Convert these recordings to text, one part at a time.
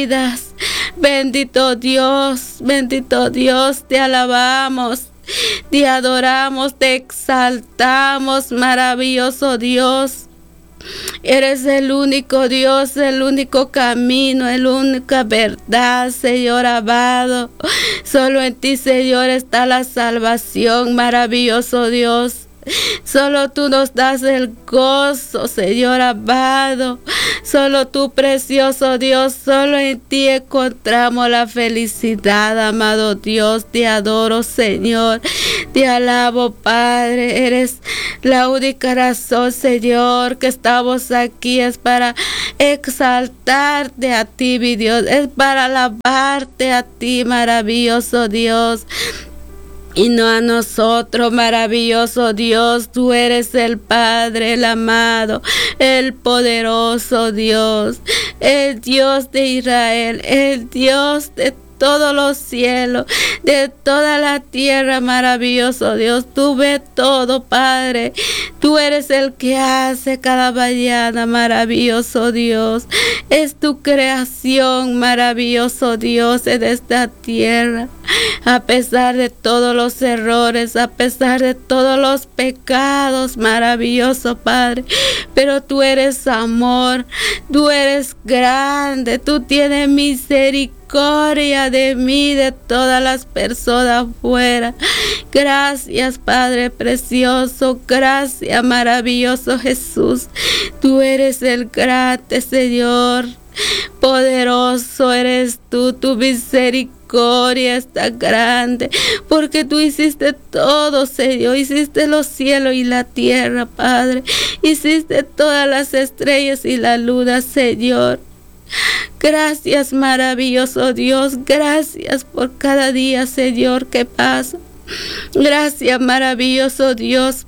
vidas. Bendito Dios, te alabamos, te adoramos, te exaltamos, maravilloso Dios. Eres el único Dios, el único camino, la única verdad, Señor amado. Solo en ti, Señor, está la salvación, maravilloso Dios. Solo tú nos das el gozo, Señor amado. Solo tú, precioso Dios, solo en ti encontramos la felicidad, amado Dios. Te adoro, Señor. Te alabo, Padre. Eres la única razón, Señor, que estamos aquí. Es para exaltarte a ti, mi Dios. Es para alabarte a ti, maravilloso Dios. Y no a nosotros, maravilloso Dios. Tú eres el Padre, el amado, el poderoso Dios, el Dios de Israel, el Dios de todos los cielos, de toda la tierra, maravilloso Dios. Tú ves todo, Padre. Tú eres el que hace cada mañana, maravilloso Dios. Es tu creación, maravilloso Dios, en esta tierra. A pesar de todos los errores, a pesar de todos los pecados, maravilloso Padre. Pero tú eres amor, tú eres grande, tú tienes misericordia de mí, de todas las personas afuera. Gracias, Padre precioso, gracias, maravilloso Jesús. Tú eres el grande, Señor. Poderoso eres tú, tu misericordia está grande, porque tú hiciste todo, Señor. Hiciste los cielos y la tierra, Padre. Hiciste todas las estrellas y la luna, Señor. Gracias, maravilloso Dios. Gracias por cada día, Señor, que pasa. Gracias, maravilloso Dios,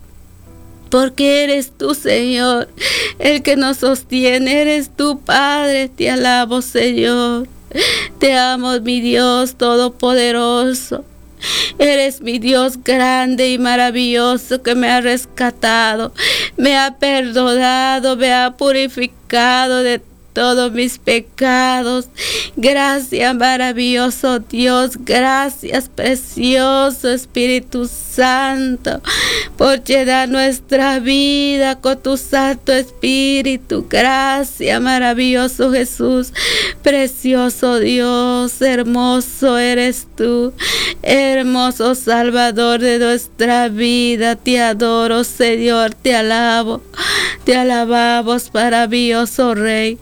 porque eres tú, Señor, el que nos sostiene. Eres tú, Padre. Te alabo, Señor. Te amo, mi Dios todopoderoso. Eres mi Dios grande y maravilloso, que me ha rescatado, me ha perdonado, me ha purificado de todos mis pecados. Gracias, maravilloso Dios. Gracias, precioso Espíritu Santo, por llenar nuestra vida con tu Santo Espíritu. Gracias, maravilloso Jesús. Precioso Dios, hermoso eres tú, hermoso Salvador de nuestra vida. Te adoro, Señor, te alabo, te alabamos, maravilloso Rey.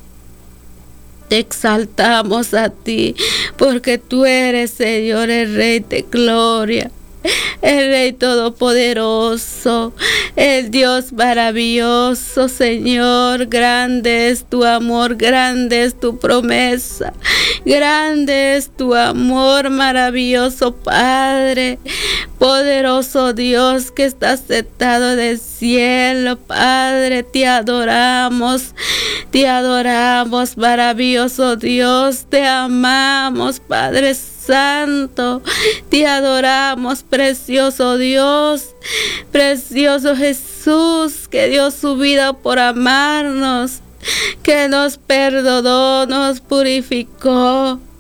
Te exaltamos a ti, porque tú eres, Señor, el Rey de gloria, el Rey todopoderoso, el Dios maravilloso, Señor. Grande es tu amor, grande es tu promesa, grande es tu amor, maravilloso Padre, poderoso Dios que estás sentado en el cielo, Padre. Te adoramos, maravilloso Dios. Te amamos, Padre Santo. Te adoramos, precioso Dios, precioso Jesús, que dio su vida por amarnos, que nos perdonó, nos purificó.